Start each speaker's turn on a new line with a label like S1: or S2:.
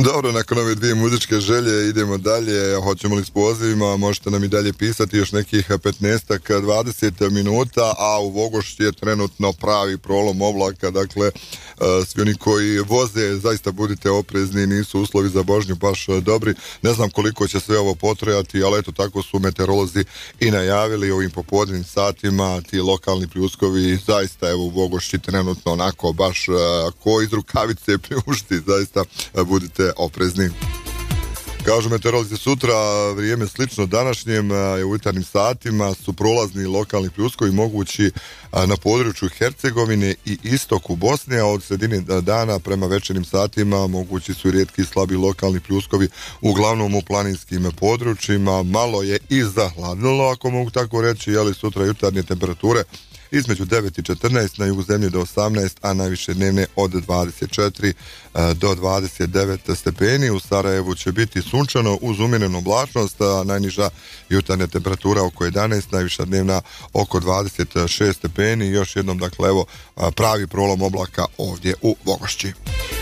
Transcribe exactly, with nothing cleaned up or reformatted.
S1: Dobro, nakon ove dvije muzičke želje idemo dalje. Hoćemo li s pozivima? Možete nam i dalje pisati još nekih petnaest do dvadeset minuta, a u Vogošći je trenutno pravi prolom oblaka, dakle svi oni koji voze zaista budite oprezni, nisu uslovi za vožnju baš dobri. Ne znam koliko će sve ovo potrajati, ali eto tako su meteorolozi i najavili ovim popodnevnim satima, ti lokalni pljuskovi zaista evo u Vogošći trenutno onako baš ko iz rukavice pljušti, zaista budite oprezni. Kažu meteorolozi, sutra vrijeme slično današnjem, u jutarnjim satima su prolazni lokalni pljuskovi mogući na području Hercegovine i istoku Bosne, a od sredine dana prema večernjim satima mogući su rijetki slabi lokalni pljuskovi uglavnom u planinskim područjima. Malo je i zahladnilo, ako mogu tako reći, jeli sutra jutarnje temperature između devet i četrnaest, na jugu zemlje do osamnaest, a najviše dnevne od dvadeset četiri do dvadeset devet stepeni. U Sarajevu će biti sunčano uz umjerenu oblačnost, a najniža jutarnja temperatura oko jedanaest, najviša dnevna oko dvadeset šest stepeni. Još jednom, dakle, evo pravi prolom oblaka ovdje u Vogošći.